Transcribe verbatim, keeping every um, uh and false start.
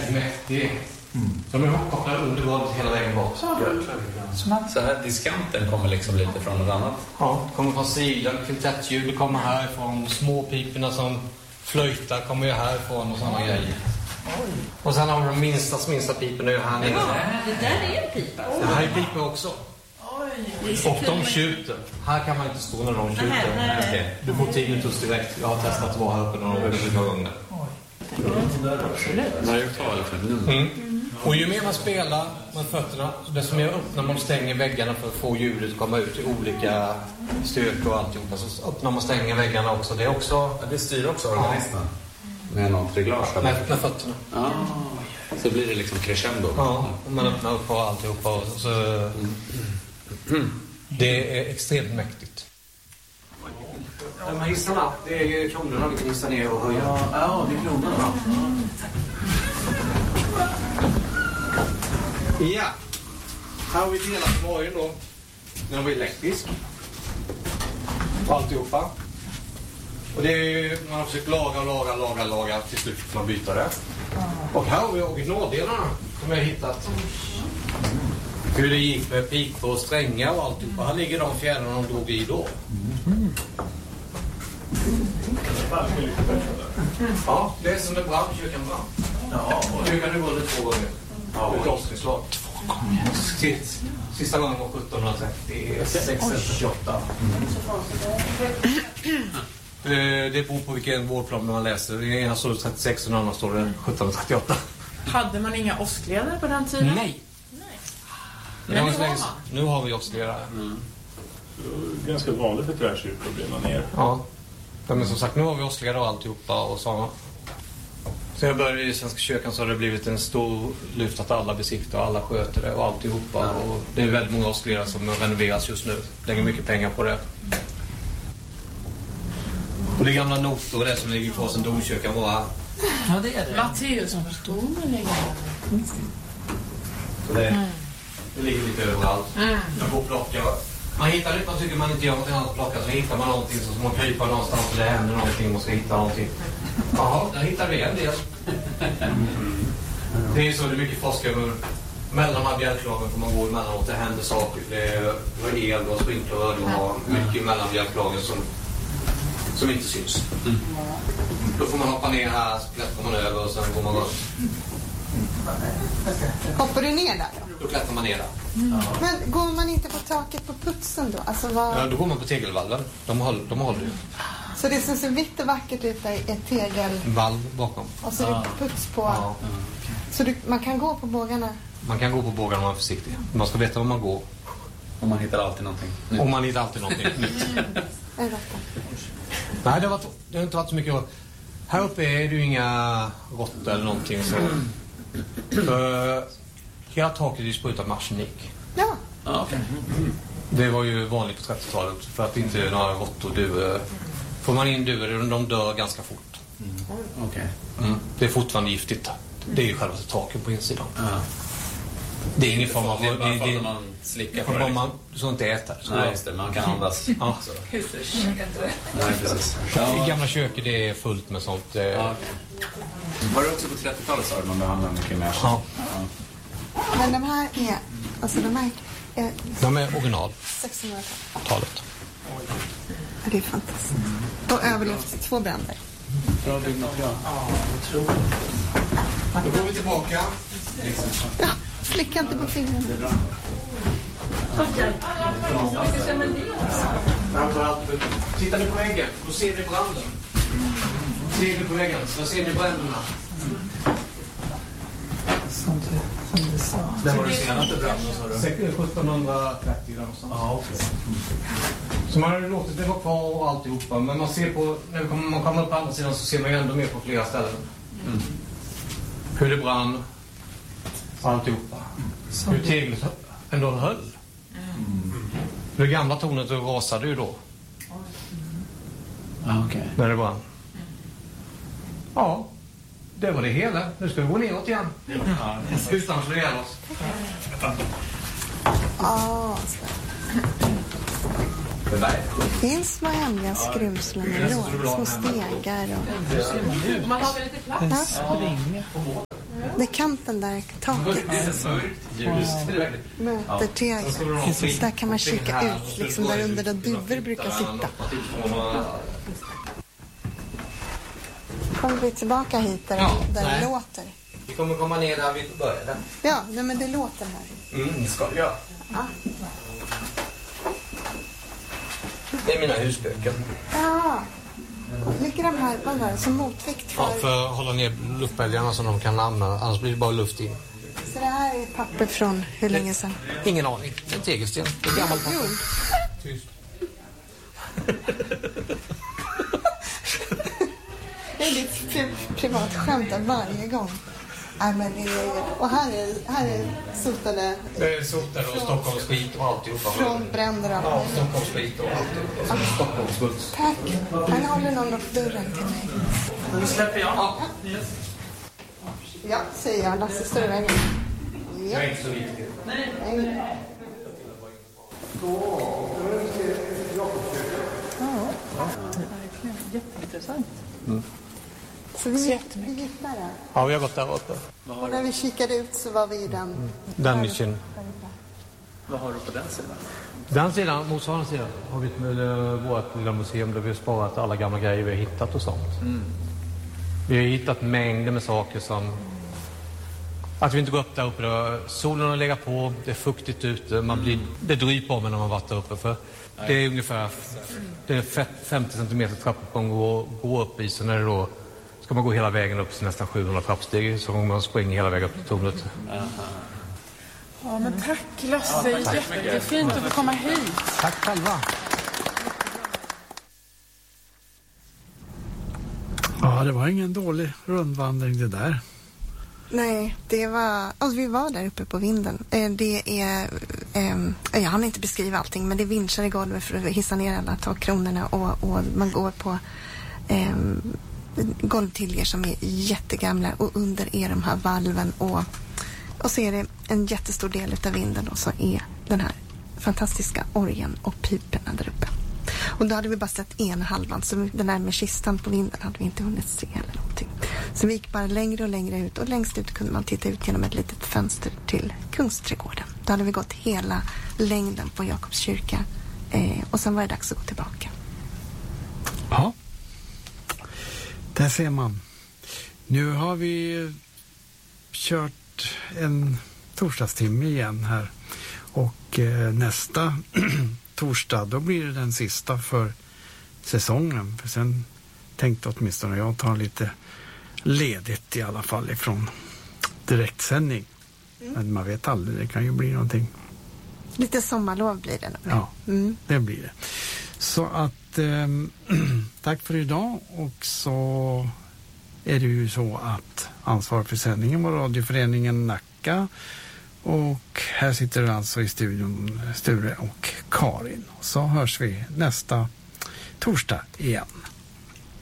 väldigt mäktig. Mm. De är hopkopplade under golvet hela vägen bak. Så här diskanten kommer liksom lite från något annat? Ja, kommer från sidan. Kvintettljud kommer härifrån. Småpiporna som flöjtar kommer ju härifrån och sådana grejer. Oj. Och sen har vi de minsta, minsta piporna ju här nere. Ja, det där är en pipa. Det här är pipor också. Oj. Och de tjuter. Här kan man inte stå när de tjuter. Nej, nej. Okay. Du får tinnitus direkt. Jag har testat att vara här uppe några gånger. Mm. Och ju mer man spelar med fötterna, desto mer öppnar man och stänger väggarna för att få ljudet att komma ut i olika styrkor och alltihopa. Så öppnar man och stänger väggarna också. Det är också... Ja, det styr också organisten. Ja. Med något reglage. Med, med fötterna. Ja. Så blir det liksom crescendo. Ja, och man öppnar upp och alltihopa. Och så... Mm. Mm. Det är extremt mäktigt. De här hissarna, det är kronorna vi kan hissa ner och höja. Ja, ja, det är kronorna. Mm. Ja, här har vi delat morgon då. Den var elektrisk. Och alltihopa. Och det är, man har försökt laga, laga, laga, laga. Till slut får man byta det. Och här har vi originaldelarna som jag har hittat. Hur det gick med pikor och strängar och alltihopa. Här ligger de fjärrarna de drog i då. Mm. Ja, det är som en brand, kyrkan brand. Ja, och nu kan det gå lite två gånger. Ja, ett avskrislag. Två gånger. Sist, sista gången var sjuttonhundratrettiosex eller tjugoåtta. Det, det beror på vilken vårdplan man läser. I ena står det trettiosex och i den andra står det sjuttonhundratrettioåtta. Hade man inga åskledare på den tiden? Nej. Nej. Nu, har nu har vi åskledare. Mm. Ganska vanligt för tvärkyrkor att brinna ner. Ja. Men som sagt, nu har vi åskledare och alltihopa och sådana. Så jag började i Svenska kyrkan så har det blivit en stor lyft att alla besiktar och alla sköter det och alltihopa. Ja. Och det är väldigt många åskledare som renoveras just nu. Lägger mycket pengar på det. Och det är gamla notor det som ligger kvar sen domkyrkan var. Ja, det är det. Matteus som förstår man lägger. Mm. Så det, mm. det ligger lite överallt. Mm. Jag får plocka. Man hittar lite, man tycker man inte gör något annat att plocka, så hittar man någonting så man kryper någonstans och det händer någonting och ska hitta någonting. Jaha, där hittar vi en del. Det är så det är mycket forskare mellan de här bjälklagen får man gå emellanåt, det händer saker. Det är el och sprinkler och har mycket mellan bjälklagen som, som inte syns. Mm. Då får man hoppa ner här, så klättrar man över och sen går man runt. Hoppar du ner där då? Då klättrar man ner där. Mm. Men går man inte på taket på putsen då? Alltså vad... Ja, då går man på tegelvalven. De håller, de håller ju. Så det som ser vitt och vackert ut är ett tegelvalv bakom. Och så är det puts på. Ja. Så du, man kan gå på bågarna? Man kan gå på bågarna om man är försiktig. Man ska veta var man går. Och man hittar alltid någonting nytt. Och man hittar alltid någonting nytt. Nej, det har, varit, det har inte varit så mycket. Här uppe är det ju inga råttor eller någonting så. För hela taket är sprutat med arsenik. Ja. Ah, okay. Det var ju vanligt på trettiotalet för att inte några råttor dör. Får man in duvor, de dör ganska fort. Mm. Okay. Mm. Det är fortfarande giftigt. Det är ju själva taken på insidan. Ah. Det är ingen form av... Det är bara för att man slickar på det. Man, du ska inte äta det. Nej, just det. Man kan andas. Ja. Nej, precis. Ja. I gamla köket det är fullt med sånt. Ja, okay. Var det också på trettiotalet så man behandlar mycket mer? Ja. Ja. Men de här är... Alltså de här är... De är original. sexhundratalet. Ja, det är fantastiskt. Och överlevt två bränder. Bra byggnad, ja. Ja, jag tror det. Då går vi tillbaka. Ja, slicka inte på fingrarna. Tittar ni på väggen, då ser ni branden. Ser ni på väggen, så ser ni bränderna. Som du, som du sa. Det var det senaste branden, sa du? sjuttonhundratrettio någonstans. Ja, okej. Så man har ju låtit det vara kvar och alltihopa. Men man ser på, när man kommer upp på andra sidan så ser man ju ändå mer på flera ställen. Mm. Hur det brann. Alltihopa. Mm. Hur teglet ändå höll. Mm. Det gamla tornet rasade ju då. Mm. Okay. När det brann. Mm. Ja, det var det hela. Nu ska vi gå neråt igen. Ja, utan så det gäller oss. Ja, det finns små hemliga skrymslen och små stegar. Och... Man har väl lite plats? Ja. Det är kanten där, taket. Möter tegel. Så där kan man kika ut, liksom där under där duvor brukar sitta. Kommer vi tillbaka hit där, ja, där det låter? Vi kommer komma ner där vi började. Ja, nej, men det låter här. Mm, det ska vi göra. Ja. Det är mina husböcker. Ja. Ligger de här, vad var det, som motvikt för... Ja, för att hålla ner luftbälgarna så de kan använda, annars blir det bara luft in. Så det här är papper från hur länge sedan? Ingen aning. En tegelsten. Det är gammalt papper. Tyst. Det är ditt pri privat skämt varje gång. Nej, men det är, och här är, här är sotade... Det är sotade och Stockholms skit och alltihopa. Från bränder och... Ja, Stockholms skit och alltihopa. Ja. Stockholms smuts. Tack. Han håller någon upp dörren till mig. Nu släpper jag. Ja, ja säger jag. Lasse står i vägen. Ja. Jag är inte så viktig. Nej. Ja, jätteintressant. Mm. Så vi gick, vi gick där. Ja, vi har gått där uppe. Och när vi kikade ut så var vi i den. Mm. Den nischen. Vad har du på den sidan? Den sidan, motsvarande sidan, har vi ett, vårt lilla museum där vi har sparat alla gamla grejer vi har hittat och sånt. Mm. Vi har hittat mängder med saker som... Att vi inte går upp där uppe. Då. Solen har legat på, det är fuktigt ute, man blir, det dryper om när man varit där uppe. För det är ungefär det är femtio centimeter trappuppgång att gå upp i, så när det då ska man gå hela vägen upp till nästan sjuhundra trappsteg så man springer hela vägen upp till tornet. Ja, men tack Lasse, jättefint att få komma hit. Tack själva. Ja, det var ingen dålig rundvandring det där. Nej, det var... Alltså vi var där uppe på vinden. Det är... Eh, jag hann inte beskriva allting, men det är vinschar i golvet för att hissa ner alla takkronorna och, och man går på eh, golvtiljer som är jättegamla och under är de här valven och, och så är det en jättestor del av vinden då, så är den här fantastiska orgeln och piperna där uppe. Och då hade vi bara sett ena halvan, så den där med kistan på vinden hade vi inte hunnit se eller någonting. Så vi gick bara längre och längre ut och längst ut kunde man titta ut genom ett litet fönster till Kungsträdgården. Då hade vi gått hela längden på Jakobs kyrka eh, och sen var det dags att gå tillbaka. Ja, där ser man. Nu har vi kört en torsdagstimme igen här och eh, nästa torsdag, då blir det den sista för säsongen. För sen tänkte åtminstone jag ta lite ledigt i alla fall ifrån direktsändning. Mm. Men man vet aldrig, det kan ju bli någonting. Lite sommarlov blir det nog. Ja, mm. det blir det. Så att eh, tack för idag, och så är det ju så att ansvar för sändningen var radioföreningen Nacka. Och här sitter det alltså i studion Sture och Karin. Så hörs vi nästa torsdag igen.